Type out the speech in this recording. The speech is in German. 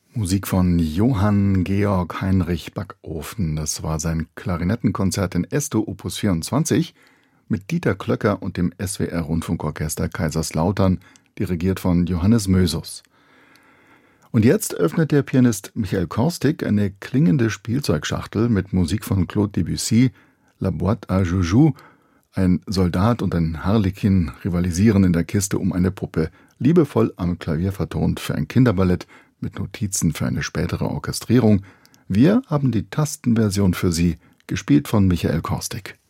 Musik von Johann Georg Heinrich Backofen. Das war sein Klarinettenkonzert in Esto Opus 24 mit Dieter Klöcker und dem SWR Rundfunkorchester Kaiserslautern, dirigiert von Johannes Mösus. Und jetzt öffnet der Pianist Michael Korstig eine klingende Spielzeugschachtel mit Musik von Claude Debussy, La Boîte à Joujou. Ein Soldat und ein Harlekin rivalisieren in der Kiste um eine Puppe, liebevoll am Klavier vertont für ein Kinderballett mit Notizen für eine spätere Orchestrierung. Wir haben die Tastenversion für Sie, gespielt von Michael Korstig.